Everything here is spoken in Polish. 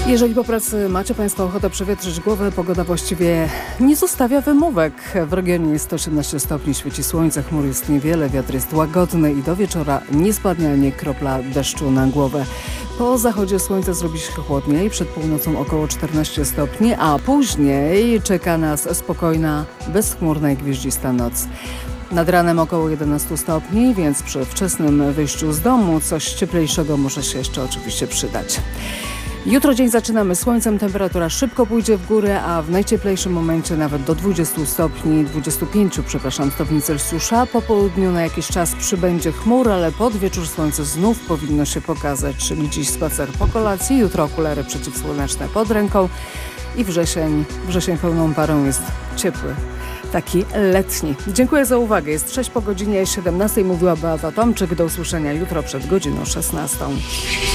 Jeżeli po pracy macie Państwo ochotę przewietrzyć głowę, pogoda właściwie nie zostawia wymówek. W regionie jest 118 stopni, świeci słońce, chmur jest niewiele, wiatr jest łagodny i do wieczora nie spadnie ani kropla deszczu na głowę. Po zachodzie słońce zrobi się chłodniej, przed północą około 14 stopni, a później czeka nas spokojna, bezchmurna i gwieździsta noc. Nad ranem około 11 stopni, więc przy wczesnym wyjściu z domu coś cieplejszego może się jeszcze oczywiście przydać. Jutro dzień zaczynamy słońcem, temperatura szybko pójdzie w górę, a w najcieplejszym momencie nawet do 25 stopni Celsjusza. Po południu na jakiś czas przybędzie chmur, ale pod wieczór słońce znów powinno się pokazać, czyli dziś spacer po kolacji, jutro okulary przeciwsłoneczne pod ręką i wrzesień pełną parą jest ciepły. Taki letni. Dziękuję za uwagę. Jest 6 po godzinie 17. Mówiła Beata Tomczyk. Do usłyszenia jutro przed godziną 16.